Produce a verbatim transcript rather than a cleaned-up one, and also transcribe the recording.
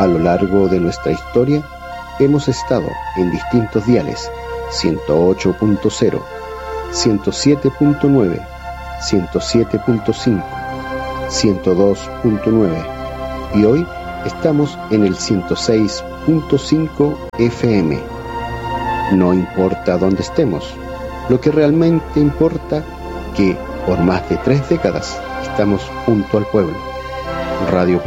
A lo largo de nuestra historia hemos estado en distintos diales: ciento ocho punto cero, ciento siete punto nueve, ciento siete punto cinco, ciento dos punto nueve y hoy estamos en el ciento seis punto cinco F M. No importa dónde estemos, lo que realmente importa que por más de tres décadas estamos junto al pueblo. Radio